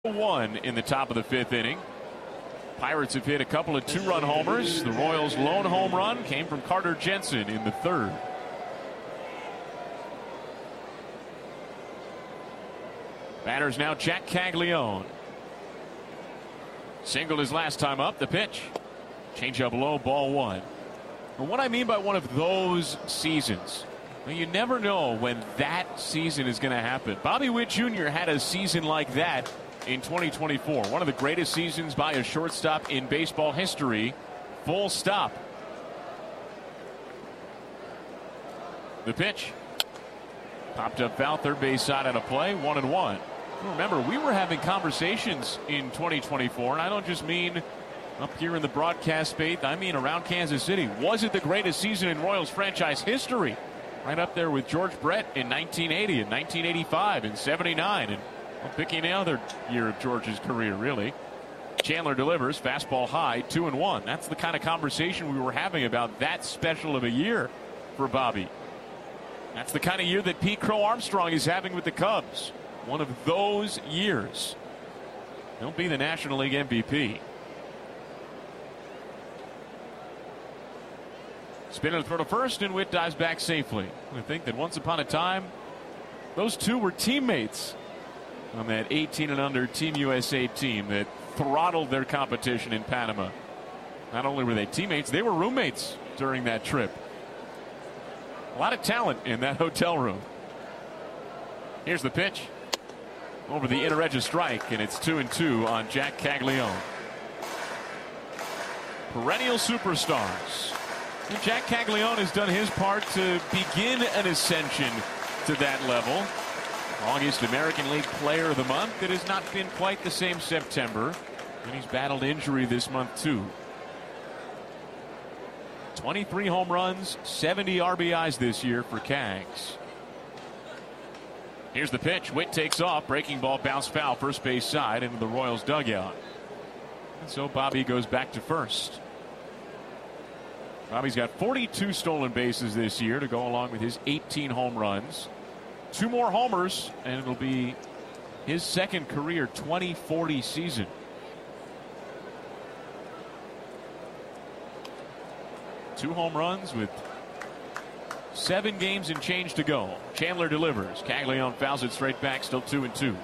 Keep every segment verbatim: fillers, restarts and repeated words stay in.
One in the top of the fifth inning. Pirates have hit a couple of two-run homers. The Royals' lone home run came from Carter Jensen in the third. Batters now Jack Caglione. Singled his last time up. The pitch. Change up low, ball one. And what I mean by one of those seasons, well, you never know when that season is going to happen. Bobby Witt Junior had a season like that in twenty twenty-four. One of the greatest seasons by a shortstop in baseball history. Full stop. The pitch. Popped up foul, third base side out of play, one and one. Remember, we were having conversations in twenty twenty-four, and I don't just mean up here in the broadcast space, I mean around Kansas City. Was it the greatest season in Royals franchise history? Right up there with George Brett in nineteen eighty and nineteen eighty-five and seventy-nine, and well, picking another year of George's career, really. Chandler delivers, fastball high, two and one. That's the kind of conversation we were having about that special of a year for Bobby. That's the kind of year that Pete Crow Armstrong is having with the Cubs. One of those years. He'll be the National League M V P. Spinning throw to first, and Witt dives back safely. I think that once upon a time, those two were teammates on that eighteen and under Team U S A team that throttled their competition in Panama. Not only were they teammates, they were roommates during that trip. A lot of talent in that hotel room. Here's the pitch. Over the inner edge of strike, and it's two and two on Jack Caglione. Perennial superstars. And Jack Caglione has done his part to begin an ascension to that level. August American League Player of the Month. It has not been quite the same September, and he's battled injury this month too. twenty-three home runs, seventy R B Is this year for Cags. Here's the pitch. Witt takes off. Breaking ball bounced foul first base side into the Royals dugout. And so Bobby goes back to first. Bobby's got forty-two stolen bases this year to go along with his eighteen home runs. Two more homers, and it'll be his second career twenty forty season. Two home runs with seven games and change to go. Chandler delivers. Caglione fouls it straight back, still two and two.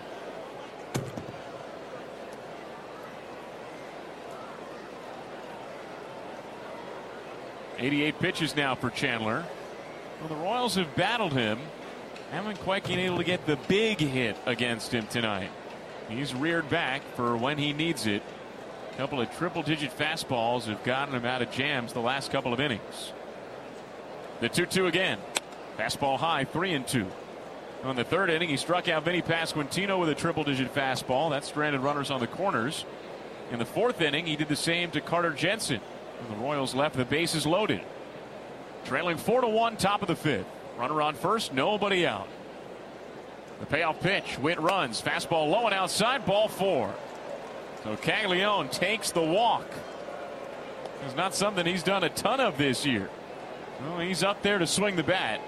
eighty-eight pitches now for Chandler. Well, the Royals have battled him. Haven't quite been able to get the big hit against him tonight. He's reared back for when he needs it. A couple of triple-digit fastballs have gotten him out of jams the last couple of innings. The two two again. Fastball high, three and two. On the third inning, he struck out Vinny Pasquantino with a triple-digit fastball. That stranded runners on the corners. In the fourth inning, he did the same to Carter Jensen. And the Royals left the bases loaded. Trailing four to one, top of the fifth. Runner on first, nobody out. The payoff pitch. Witt runs. Fastball low and outside, ball four. So Caglione takes the walk. It's not something he's done a ton of this year. Well, he's up there to swing the bat.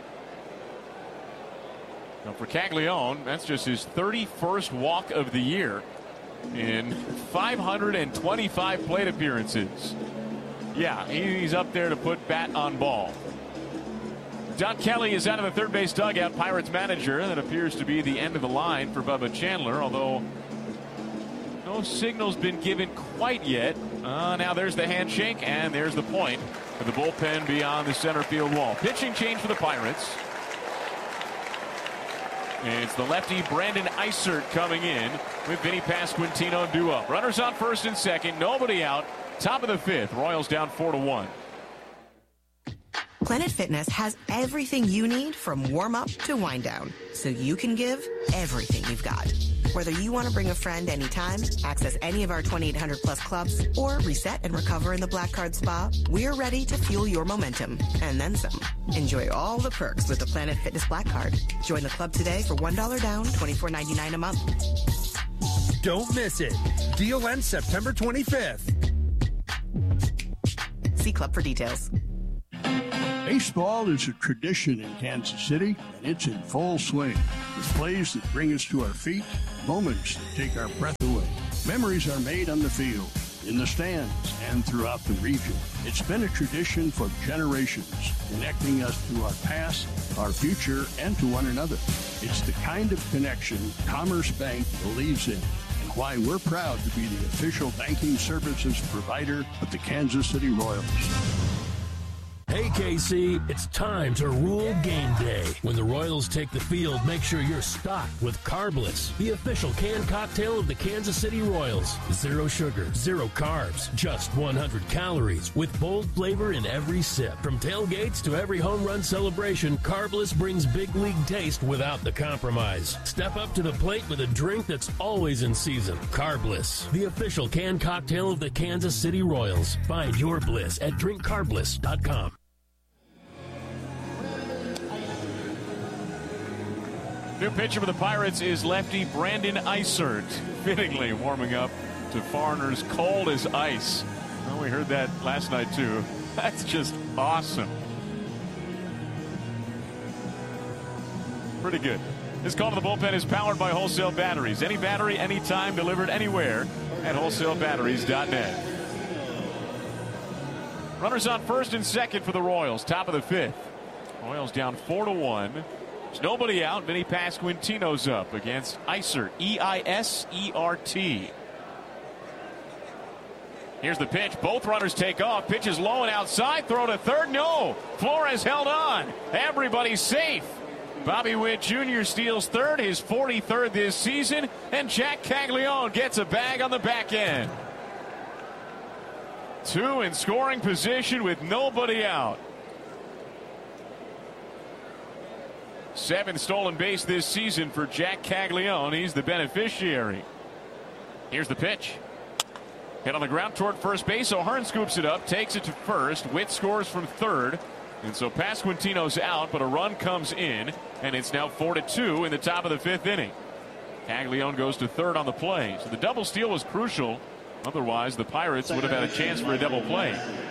Now for Caglione, that's just his thirty-first walk of the year in five hundred twenty-five plate appearances. Yeah, he's up there to put bat on ball. Don Kelly is out of the third base dugout. Pirates manager. That appears to be the end of the line for Bubba Chandler, although no signal's been given quite yet. Uh, now there's the handshake, and there's the point of the bullpen beyond the center field wall. Pitching change for the Pirates. And it's the lefty Brandon Eisert coming in with Vinny Pasquantino due up. Runners on first and second, nobody out. Top of the fifth. Royals down four to one. Planet Fitness has everything you need from warm-up to wind-down, so you can give everything you've got. Whether you want to bring a friend anytime, access any of our twenty-eight hundred plus clubs, or reset and recover in the Black Card Spa, we're ready to fuel your momentum, and then some. Enjoy all the perks with the Planet Fitness Black Card. Join the club today for one dollar down, twenty-four ninety-nine a month. Don't miss it. Deal ends September twenty-fifth. See club for details. Baseball is a tradition in Kansas City, and it's in full swing. With plays that bring us to our feet, moments that take our breath away. Memories are made on the field, in the stands, and throughout the region. It's been a tradition for generations, connecting us to our past, our future, and to one another. It's the kind of connection Commerce Bank believes in, and why we're proud to be the official banking services provider of the Kansas City Royals. Hey, K C, it's time to rule game day. When the Royals take the field, make sure you're stocked with Carbliss, the official canned cocktail of the Kansas City Royals. Zero sugar, zero carbs, just one hundred calories, with bold flavor in every sip. From tailgates to every home run celebration, Carbliss brings big league taste without the compromise. Step up to the plate with a drink that's always in season. Carbliss, the official canned cocktail of the Kansas City Royals. Find your bliss at drink carbliss dot com. New pitcher for the Pirates is lefty Brandon Eisert, fittingly warming up to foreigners cold as ice. Well, we heard that last night too. That's just awesome. Pretty good. This call to the bullpen is powered by Wholesale Batteries. Any battery, anytime, delivered anywhere at wholesale batteries dot net. Runners on first and second for the Royals, top of the fifth. Royals down four to one. There's nobody out. Vinny Pasquantino's up against Eisert, E I S E R T. Here's the pitch. Both runners take off. Pitch is low and outside. Throw to third. No. Flores held on. Everybody's safe. Bobby Witt Junior steals third, his forty-third this season, and Jack Caglione gets a bag on the back end. Two in scoring position with nobody out. Seventh stolen base this season for Jack Caglione. He's the beneficiary. Here's the pitch. Hit on the ground toward first base. O'Hearn scoops it up, takes it to first. Witt scores from third. And so Pasquantino's out, but a run comes in, and it's now four to two in the top of the fifth inning. Caglione goes to third on the play. So the double steal was crucial. Otherwise, the Pirates would have had a chance for a double play.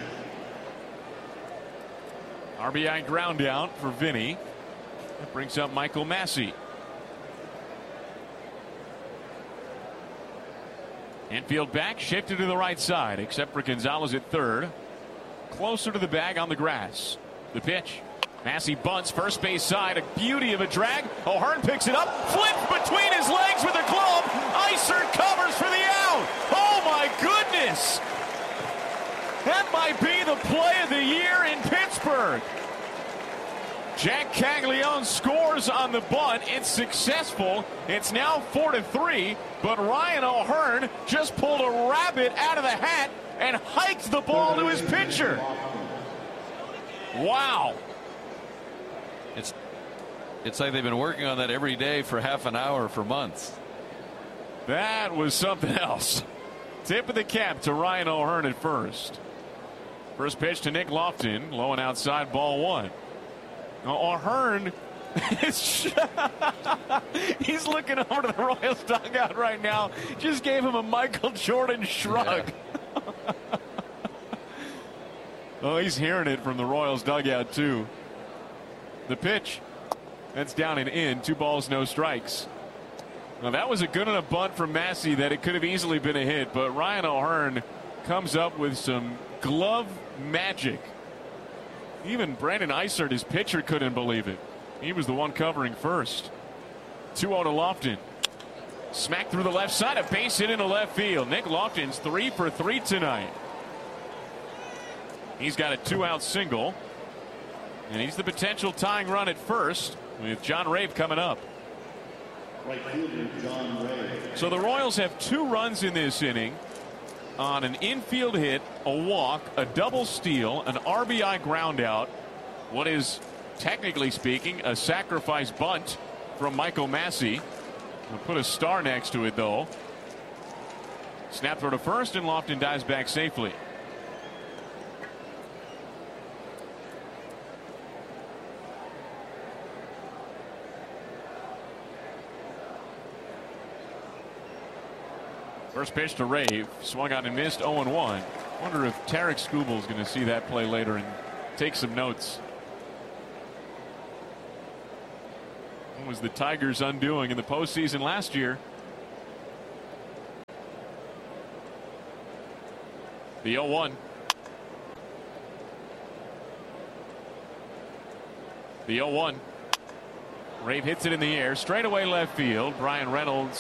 R B I ground out for Vinny. That brings up Michael Massey. Infield back, shifted to the right side, except for Gonzalez at third. Closer to the bag on the grass. The pitch. Massey bunts first base side. A beauty of a drag. O'Hearn picks it up. Flipped between his legs with a glove. Eisert covers for the out. Oh my goodness. That might be the play of the year in Pittsburgh. Jack Caglione scores on the bunt. It's successful. It's now four to three. But Ryan O'Hearn just pulled a rabbit out of the hat and hiked the ball to his pitcher. Wow. It's it's like they've been working on that every day for half an hour for months. That was something else. Tip of the cap to Ryan O'Hearn at first. First pitch to Nick Lofton. Low and outside, ball one. Now O'Hearn is he's looking over to the Royals dugout right now. Just gave him a Michael Jordan shrug. Yeah. Oh, he's hearing it from the Royals dugout too. The pitch. That's down and in. Two balls, no strikes. Now that was a good enough bunt from Massey that it could have easily been a hit, but Ryan O'Hearn comes up with some glove magic. Even Brandon Eisert, his pitcher, couldn't believe it. He was the one covering first. two oh to Lofton. Smack through the left side, a base hit into left field. Nick Lofton's three for three tonight. He's got a two-out single. And he's the potential tying run at first with John Rabe coming up. Right fielder John Rabe. So the Royals have two runs in this inning on an infield hit, a walk, a double steal, an R B I ground out. What is, technically speaking, a sacrifice bunt from Michael Massey. We'll put a star next to it, though. Snap throw to first, and Lofton dives back safely. First pitch to Rabe, swung out and missed, oh and one. Wonder if Tarek Skubal is going to see that play later and take some notes. What was the Tigers' undoing in the postseason last year? The oh one. The oh one. Rave hits it in the air, straight away left field. Brian Reynolds